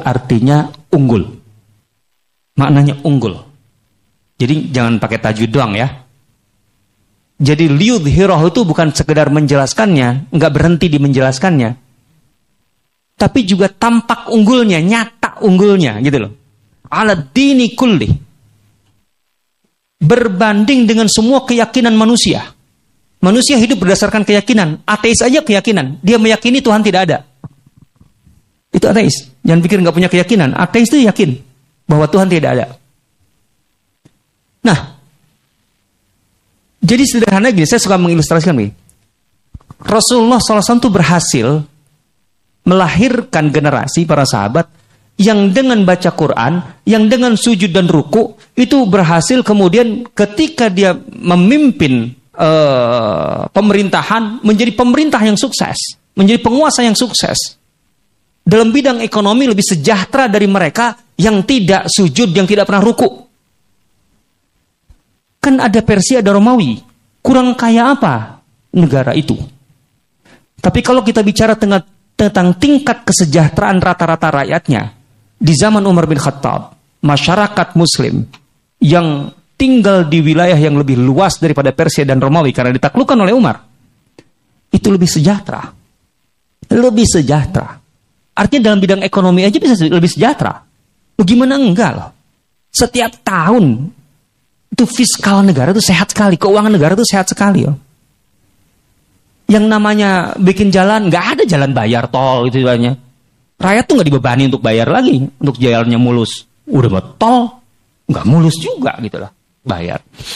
artinya unggul. Maknanya unggul. Jadi jangan pakai tajwid doang ya. Jadi liyudhirahu itu bukan sekedar menjelaskannya, nggak berhenti di menjelaskannya, tapi juga tampak unggulnya, nyata unggulnya, gitu loh. Ala dini kulli. Berbanding dengan semua keyakinan manusia. Manusia hidup berdasarkan keyakinan. Ateis aja keyakinan. Dia meyakini Tuhan tidak ada. Itu ateis. Jangan pikir nggak punya keyakinan. Ateis itu yakin bahwa Tuhan tidak ada. Nah, jadi sederhana gini, saya suka mengilustrasikan begini. Rasulullah SAW itu berhasil melahirkan generasi para sahabat yang dengan baca Quran, yang dengan sujud dan ruku, itu berhasil kemudian ketika dia memimpin pemerintahan, menjadi pemerintah yang sukses, menjadi penguasa yang sukses. Dalam bidang ekonomi lebih sejahtera dari mereka yang tidak sujud, yang tidak pernah ruku. Kan ada Persia, ada Romawi. Kurang kaya apa negara itu? Tapi kalau kita bicara tentang tingkat kesejahteraan rata-rata rakyatnya, di zaman Umar bin Khattab, masyarakat muslim yang tinggal di wilayah yang lebih luas daripada Persia dan Romawi karena ditaklukkan oleh Umar, itu lebih sejahtera. Lebih sejahtera. Artinya dalam bidang ekonomi aja bisa lebih sejahtera. Gimana enggak loh? Setiap tahun itu fiskal negara itu sehat sekali, keuangan negara itu sehat sekali. Yang namanya bikin jalan, nggak ada jalan bayar tol itu banyak. Rakyat tuh nggak dibebani untuk bayar lagi, untuk jalannya mulus. Udah mau tol, nggak mulus juga gitu lah, bayar.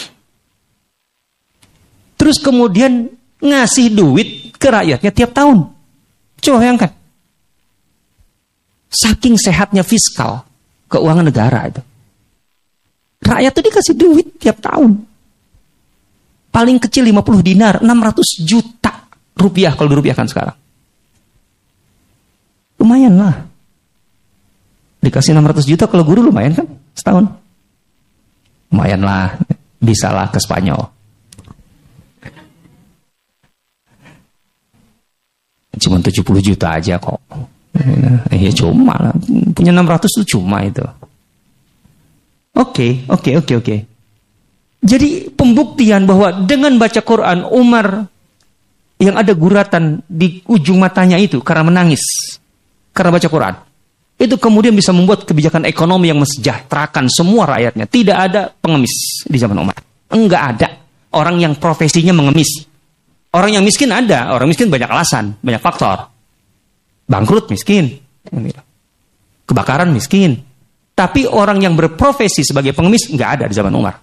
Terus kemudian ngasih duit ke rakyatnya tiap tahun. Coba bayangkan. Saking sehatnya fiskal, keuangan negara itu. Rakyat tuh dikasih duit tiap tahun. Paling kecil 50 dinar, 600 juta rupiah kalau dirupiahkan sekarang. Lumayan lah. Dikasih 600 juta kalau guru lumayan kan setahun. Lumayan lah, bisa lah ke Spanyol. Cuma 70 juta aja kok. Ya cuma lah. Punya 600 tuh cuma itu. Oke. Jadi pembuktian bahwa dengan baca Quran, Umar yang ada guratan di ujung matanya itu karena menangis, karena baca Quran, itu kemudian bisa membuat kebijakan ekonomi yang mensejahterakan semua rakyatnya. Tidak ada pengemis di zaman Umar. Enggak ada orang yang profesinya mengemis. Orang yang miskin ada, orang miskin banyak alasan, banyak faktor. Bangkrut miskin, kebakaran miskin. Tapi orang yang berprofesi sebagai pengemis nggak ada di zaman Umar.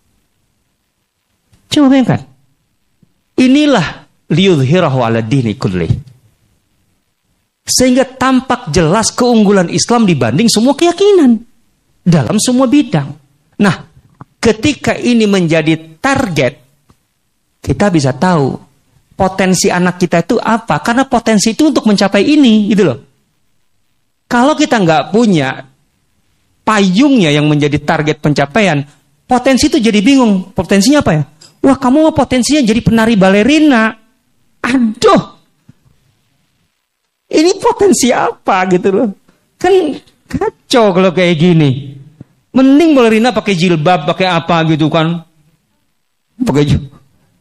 Coba bayangkan. Inilah liyudhirahu ala dini kulli. Sehingga tampak jelas keunggulan Islam dibanding semua keyakinan dalam semua bidang. Nah, ketika ini menjadi target, kita bisa tahu potensi anak kita itu apa. Karena potensi itu untuk mencapai ini, gitu loh. Kalau kita nggak punya payungnya yang menjadi target pencapaian, potensi itu jadi bingung. Potensinya apa ya? Wah, kamu mau potensinya jadi penari balerina. Aduh, ini potensi apa gitu loh? Kan kacau kalau kayak gini. Mending balerina pakai jilbab, pakai apa gitu kan? Pakai jilbab.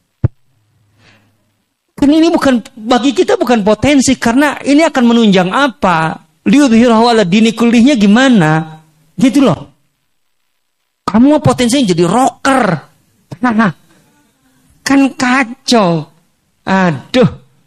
Kan ini bukan, bagi kita bukan potensi, karena ini akan menunjang apa? Liyudhirahu ala dini kullihnya gimana? Gitu loh. Kamu potensinya jadi rocker. Kan kacau. Aduh.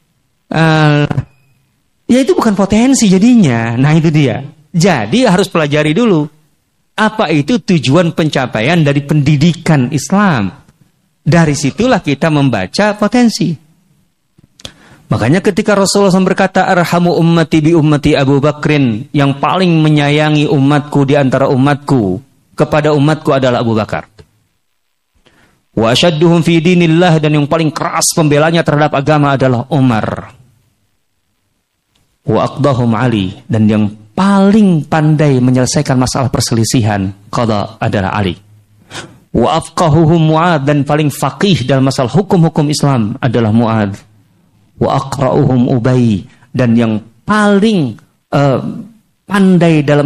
Ya itu bukan potensi jadinya. Nah itu dia. Jadi harus pelajari dulu. Apa itu tujuan pencapaian dari pendidikan Islam. Dari situlah kita membaca potensi. Makanya ketika Rasulullah SAW berkata, arhamu ummati bi ummati Abu Bakrin, yang paling menyayangi umatku di antara umatku kepada umatku adalah Abu Bakar. Wa asyadduhum fi dinillah, dan yang paling keras pembelanya terhadap agama adalah Umar. Wa aqdahum Ali, dan yang paling pandai menyelesaikan masalah perselisihan qada adalah Ali. Wa afqahuhum Mu'ad, dan paling faqih dalam masalah hukum-hukum Islam adalah Mu'ad. Wa aqra'uhum Ubay, dan yang paling pandai dalam